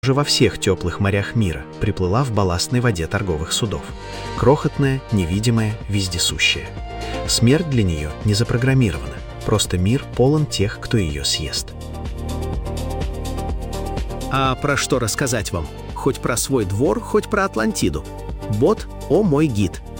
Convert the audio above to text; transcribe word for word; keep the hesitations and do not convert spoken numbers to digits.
Уже во всех теплых морях мира приплыла в балластной воде торговых судов. Крохотная, невидимая, вездесущая. Смерть для нее не запрограммирована, просто мир полон тех, кто ее съест. А про что рассказать вам? Хоть про свой двор, хоть про Атлантиду. Бот «О мой гид».